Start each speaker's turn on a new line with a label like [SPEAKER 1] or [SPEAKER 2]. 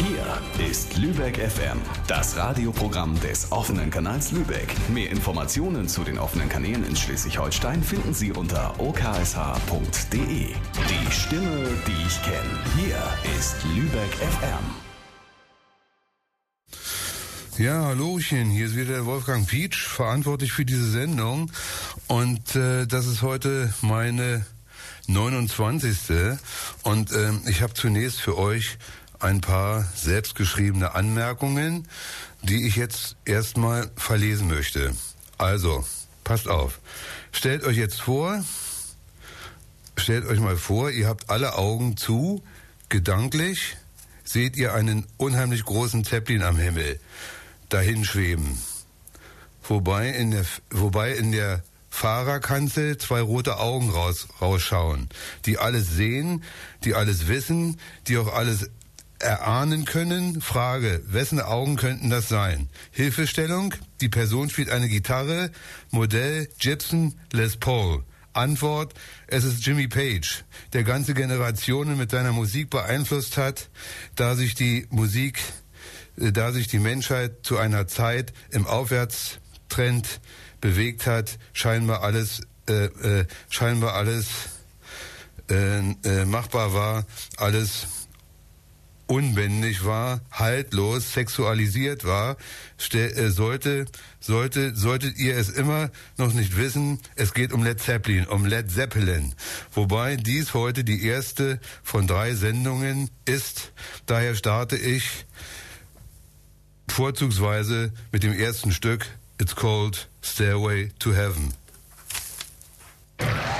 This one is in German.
[SPEAKER 1] Hier ist Lübeck FM, das Radioprogramm des offenen Kanals Lübeck. Mehr Informationen zu den offenen Kanälen in Schleswig-Holstein finden Sie unter oksh.de. Die Stimme, die ich kenne. Hier ist Lübeck FM.
[SPEAKER 2] Ja, hallochen, hier ist wieder der Wolfgang Pietsch, verantwortlich für diese Sendung. Und das ist heute meine 29. Und ich habe zunächst für euch ein paar selbstgeschriebene Anmerkungen, die ich jetzt erstmal verlesen möchte. Also, passt auf. Stellt euch mal vor, ihr habt alle Augen zu, gedanklich seht ihr einen unheimlich großen Zeppelin am Himmel dahinschweben. Wobei in der Fahrerkanzel zwei rote Augen rausschauen, die alles sehen, die alles wissen, die auch alles erahnen können. Frage, wessen Augen könnten das sein? Hilfestellung, die Person spielt eine Gitarre, Modell Gibson Les Paul. Antwort, es ist Jimmy Page, der ganze Generationen mit seiner Musik beeinflusst hat, da sich die Menschheit zu einer Zeit im Aufwärtstrend bewegt hat, scheinbar alles machbar war, alles unbändig war, haltlos, sexualisiert war, solltet ihr es immer noch nicht wissen, es geht um Led Zeppelin, wobei dies heute die erste von 3 Sendungen ist, daher starte ich vorzugsweise mit dem ersten Stück, It's Called Stairway to Heaven.